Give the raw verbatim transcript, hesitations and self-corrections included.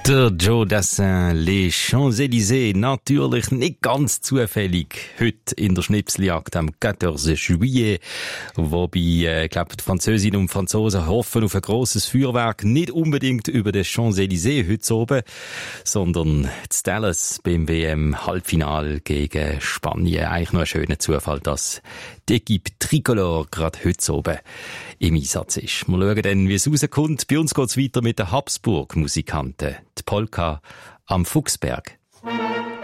Der Joe Dassin, Les Champs-Élysées, natürlich nicht ganz zufällig, heute in der Schnipseljagd am quatorze Juillet, wobei, äh, ich glaube, die Französinnen und Franzosen hoffen auf ein grosses Feuerwerk, nicht unbedingt über den Champs-Élysées heute oben, sondern in Dallas beim W M-Halbfinal gegen Spanien. Eigentlich nur ein schöner Zufall, dass die Equipe Tricolore gerade heute oben im Einsatz ist. Wir schauen dann, wie es rauskommt. Bei uns geht's weiter mit den Habsburg-Musikanten. Die Polka am Fuchsberg.